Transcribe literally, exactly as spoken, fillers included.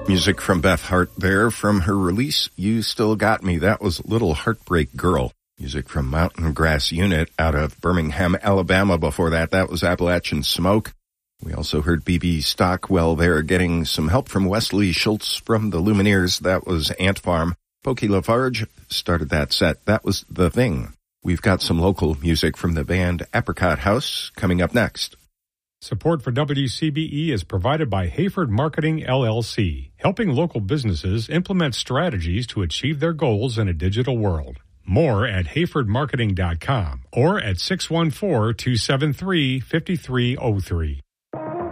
Music from Beth Hart there from her release, You Still Got Me. That was Little Heartbreak Girl. Music from Mountain Grass Unit out of Birmingham, Alabama. Before that, that was Appalachian Smoke. We also heard B B Stockwell there getting some help from Wesley Schultz from the Lumineers. That was Ant Farm. Pokey Lafarge started that set. That was The Thing. We've got some local music from the band Apricot House coming up next. Support for W C B E is provided by Hayford Marketing, L L C, helping local businesses implement strategies to achieve their goals in a digital world. More at hayford marketing dot com or at six one four, two seven three, five three zero three.